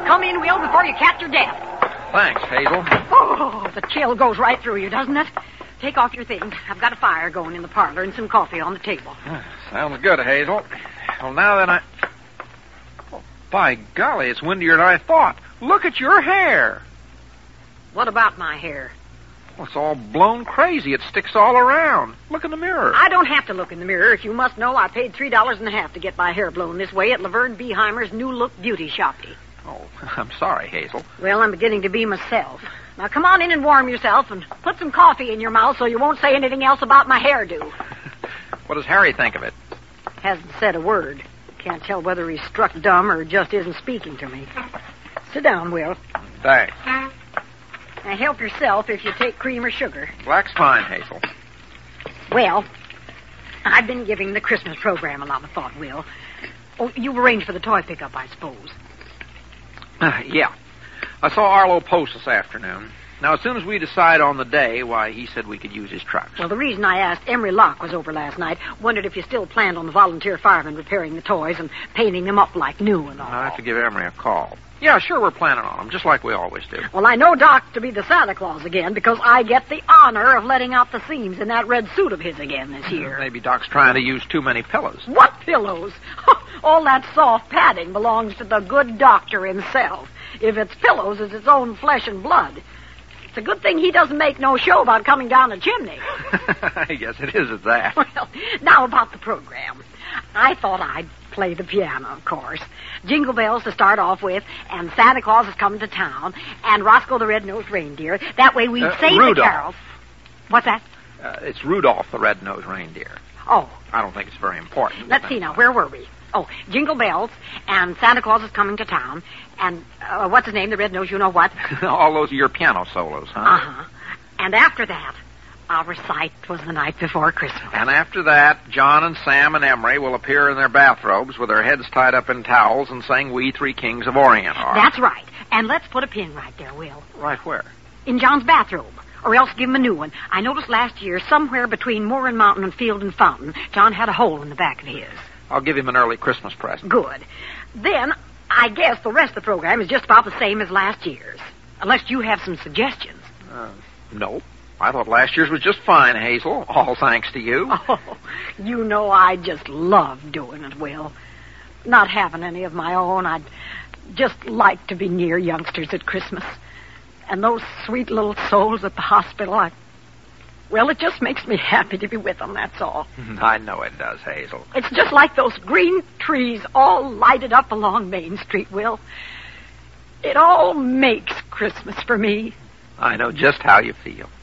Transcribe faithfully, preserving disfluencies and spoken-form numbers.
Come in, Will, before you catch your death. Thanks, Hazel. Oh, the chill goes right through you, doesn't it? Take off your things. I've got a fire going in the parlor and some coffee on the table. Sounds good, Hazel. Well, now then I... Oh, by golly, it's windier than I thought. Look at your hair. What about my hair? Well, it's all blown crazy. It sticks all around. Look in the mirror. I don't have to look in the mirror. If you must know, I paid three dollars and a half to get my hair blown this way at Laverne Beeheimer's New Look Beauty Shoppy. Oh, I'm sorry, Hazel. Well, I'm beginning to be myself. Now, come on in and warm yourself and put some coffee in your mouth so you won't say anything else about my hairdo. What does Harry think of it? Hasn't said a word. Can't tell whether he's struck dumb or just isn't speaking to me. Sit down, Will. Thanks. Now, help yourself if you take cream or sugar. Black's fine, Hazel. Well, I've been giving the Christmas program a lot of thought, Will. Oh, you've arranged for the toy pickup, I suppose. Uh, yeah. I saw Arlo post this afternoon. Now, as soon as we decide on the day, why, he said we could use his trucks. Well, the reason I asked, Emery Locke was over last night, wondered if you still planned on the volunteer firemen repairing the toys and painting them up like new and all. I have to give Emery a call. Yeah, sure, we're planning on them, just like we always do. Well, I know Doc to be the Santa Claus again because I get the honor of letting out the seams in that red suit of his again this year. Maybe Doc's trying to use too many pillows. What pillows? All that soft padding belongs to the good doctor himself. If it's pillows, it's its own flesh and blood. It's a good thing he doesn't make no show about coming down the chimney. I guess it is at that. Well, now about the program. I thought I'd play the piano, of course. Jingle bells to start off with, and Santa Claus is coming to town, and Roscoe the Red-Nosed Reindeer. That way we'd uh, save Rudolph. the carols. What's that? Uh, it's Rudolph the Red-Nosed Reindeer. Oh. I don't think it's very important. Let's see now. Where were we? Oh, Jingle Bells, and Santa Claus is coming to town, and uh, what's his name, the Red-Nosed you-know-what? All those are your piano solos, huh? Uh-huh. And after that, I'll recite "'Twas the Night Before Christmas." And after that, John and Sam and Emery will appear in their bathrobes with their heads tied up in towels and sing "We Three Kings of Orient." Are. That's right. And let's put a pin right there, Will. Right where? In John's bathrobe. Or else give him a new one. I noticed last year, somewhere between Moor and Mountain and Field and Fountain, John had a hole in the back of his. I'll give him an early Christmas present. Good. Then, I guess the rest of the program is just about the same as last year's. Unless you have some suggestions. Uh, no. I thought last year's was just fine, Hazel. All thanks to you. Oh, you know I just love doing it, Will. Not having any of my own, I'd just like to be near youngsters at Christmas. And those sweet little souls at the hospital, I... Well, it just makes me happy to be with them, that's all. I know it does, Hazel. It's just like those green trees all lighted up along Main Street, Will. It all makes Christmas for me. I know just how you feel.